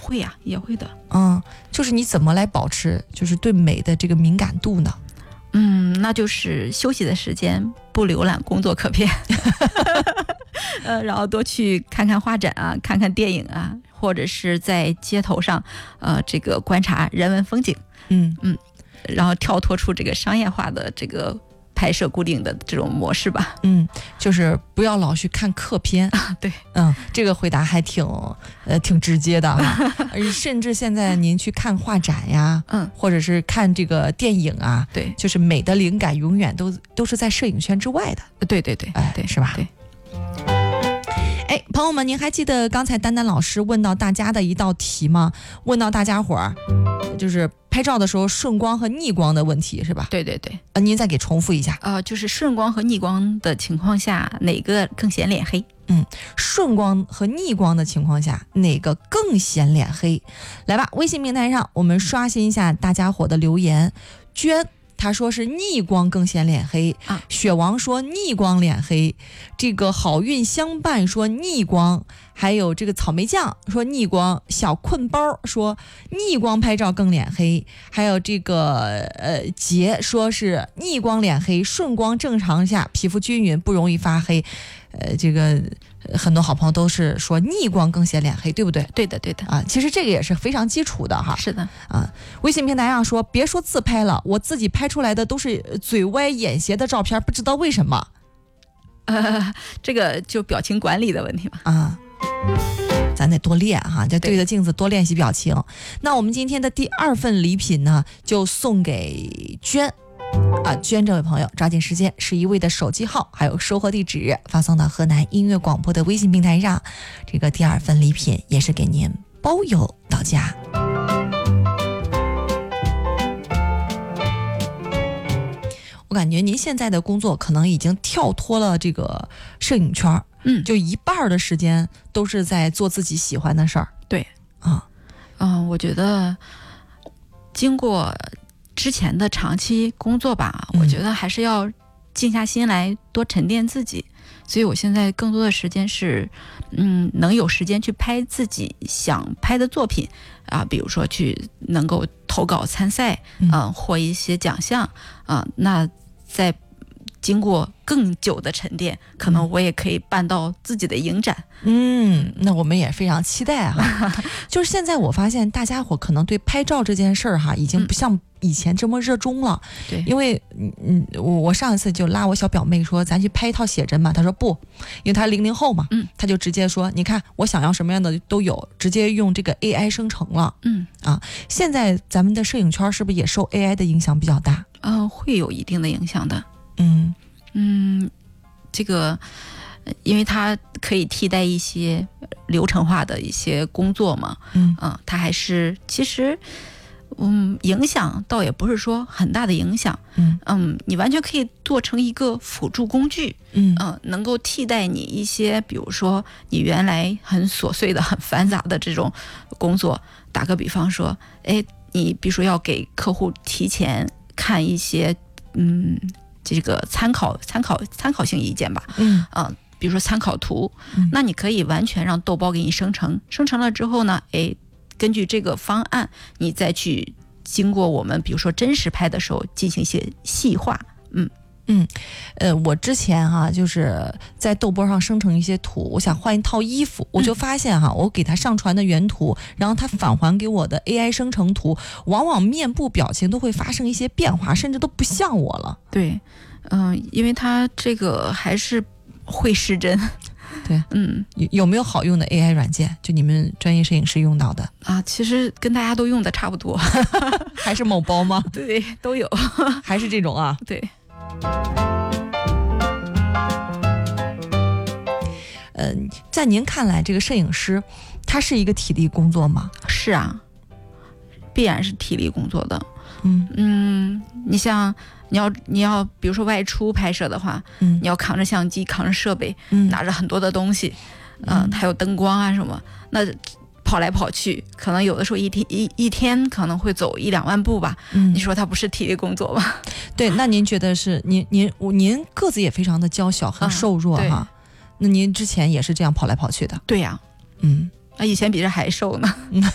会呀，也会的。 就是你怎么来保持就是对美的这个敏感度呢？ 那就是休息的时间不浏览工作可片，然后多去看看画展啊，看看电影啊，或者是在街头上，这个观察人文风景，然后跳脱出这个商业化的这个拍摄固定的这种模式吧。 就是不要老去看客片。 对， 这个回答还挺直接的哈。甚至现在您去看画展呀，或者是看这个电影啊， 对， 就是美的灵感永远都是在摄影圈之外的。 对， 是吧？ 对。 朋友们，您还记得刚才丹丹老师问到大家的一道题吗？问到大家伙儿就是拍照的时候顺光和逆光的问题，是吧？ 对。 您再给重复一下。 就是顺光和逆光的情况下，哪个更显脸黑？ 顺光和逆光的情况下，哪个更显脸黑？来吧，微信平台上我们刷新一下大家伙的留言。娟他说是逆光更显脸黑，雪王说逆光脸黑，这个好运相伴说逆光，还有这个草莓酱说逆光，小困包说逆光拍照更脸黑，还有这个杰说是逆光脸黑，顺光正常下皮肤均匀不容易发黑。这个很多好朋友都是说逆光更显脸黑，对不对？ 对的其实这个也是非常基础的哈。 是的微信平台上说别说自拍了，我自己拍出来的都是嘴歪眼斜的照片，不知道为什么。 这个就表情管理的问题嘛。 咱得多练哈，就对着镜子多练习表情。那我们今天的第2份礼品呢，就送给娟。娟这位朋友抓紧时间11位的手机号还有收货地址发送到河南音乐广播的微信平台上，这个第2份礼品也是给您包邮到家。我感觉您现在的工作可能已经跳脱了这个摄影圈，就一半的时间都是在做自己喜欢的事儿。 对我觉得经过之前的长期工作吧，我觉得还是要静下心来多沉淀自己，所以我现在更多的时间是能有时间去拍自己想拍的作品比如说去能够投稿参赛获一些奖项那在经过更久的沉淀，可能我也可以办到自己的影展。 那我们也非常期待哈。就是现在我发现大家伙可能对拍照这件事儿哈，已经不像以前这么热衷了。 对， 因为我上一次就拉我小表妹说咱去拍一套写真嘛，她说不，因为她00后嘛，她就直接说你看我想要什么样的都有，直接用这个 AI 生成了。现在咱们的摄影圈是不是也受 AI 的影响比较大？ 会有一定的影响的。这个因为它可以替代一些流程化的一些工作嘛，它还是其实影响倒也不是说很大的影响，你完全可以做成一个辅助工具，能够替代你一些比如说你原来很琐碎的很繁杂的这种工作。打个比方说你比如说要给客户提前看一些这个参考性意见吧，比如说参考图，那你可以完全让豆包给你生成了之后呢，根据这个方案，你再去经过我们比如说真实拍的时候进行一些细化。 我之前就是在豆瓣上生成一些图，我想换一套衣服，我就发现我给他上传的原图，然后他返还给我的 AI 生成图，往往面部表情都会发生一些变化，甚至都不像我了。 对，因为他这个还是会失真。 对，有没有好用的 AI 软件？就你们专业摄影师用到的其实跟大家都用的差不多。 还是某包吗？ 对，都有。 还是这种对。 在您看来，这个摄影师他是一个体力工作吗？ 是啊，必然是体力工作的。你像你要比如说外出拍摄的话，你要扛着相机，扛着设备，拿着很多的东西，还有灯光什么，那跑来跑去，可能有的时候一天可能会走1-2万步吧。你说它不是体力工作吧？ 对，那您觉得是您个子也非常的娇小，很瘦弱哈。那您之前也是这样跑来跑去的？ 对呀，以前比这还瘦呢。